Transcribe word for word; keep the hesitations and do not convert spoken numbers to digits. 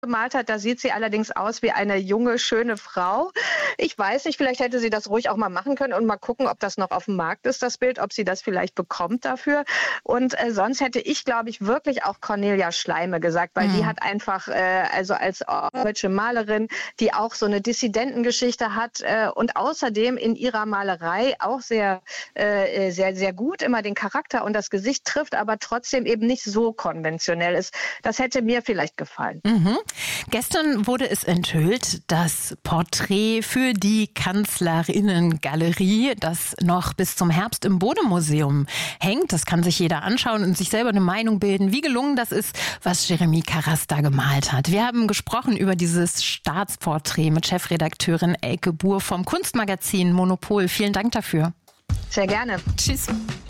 gemalt hat, da sieht sie allerdings aus wie eine junge, schöne Frau. Ich weiß nicht, vielleicht hätte sie das ruhig auch mal machen können und mal gucken, ob das noch auf dem Markt ist, das Bild, ob sie das vielleicht bekommt dafür. Und äh, sonst hätte ich, glaube ich, wirklich auch Cornelia Schleime gesagt, weil mhm. die hat einfach, äh, also als deutsche Malerin, die auch so eine Dissidentengeschichte hat äh, und außerdem in ihrer Malerei auch sehr, äh, sehr, sehr gut immer den Charakter und das Gesicht trifft, aber trotzdem eben nicht so konventionell ist. Das hätte mir vielleicht gefallen. Mhm. Gestern wurde es enthüllt, das Porträt für die Kanzlerinnengalerie, das noch bis zum Herbst im Bode-Museum hängt. Das kann sich jeder anschauen und sich selber eine Meinung bilden, wie gelungen das ist, was Jeremy Karras da gemalt hat. Wir haben gesprochen über dieses Staatsporträt mit Chefredakteurin Elke Buhr vom Kunstmagazin Monopol. Vielen Dank dafür. Sehr gerne. Tschüss.